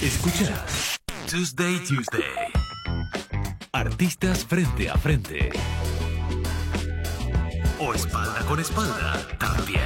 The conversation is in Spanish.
Escuchas Tuesday. Artistas frente a frente. O espalda con espalda también.